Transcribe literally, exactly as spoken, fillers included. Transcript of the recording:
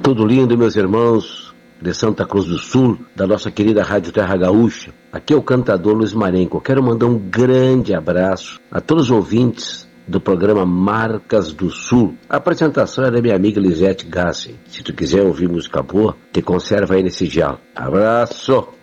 Tudo lindo, meus irmãos de Santa Cruz do Sul, da nossa querida Rádio Terra Gaúcha. Aqui é o cantador Luiz Marenco. Eu quero mandar um grande abraço a todos os ouvintes do programa Marcas do Sul. A apresentação é da minha amiga Lisete Gassi. Se tu quiser ouvir música boa, te conserva aí nesse diálogo. Abraço!